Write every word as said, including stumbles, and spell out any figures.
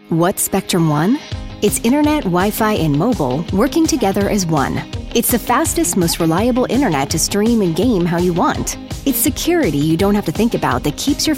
What's Spectrum One? It's internet, Wi-Fi, and mobile working together as one. It's the fastest, most reliable internet to stream and game how you want. It's security you don't have to think about that keeps your